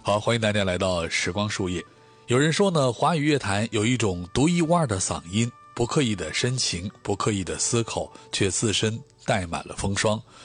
好，欢迎大家来到时光树叶。有人说呢，华语乐坛有一种独一无二的嗓音，不刻意的深情，不刻意的思考，却自身带满了风霜，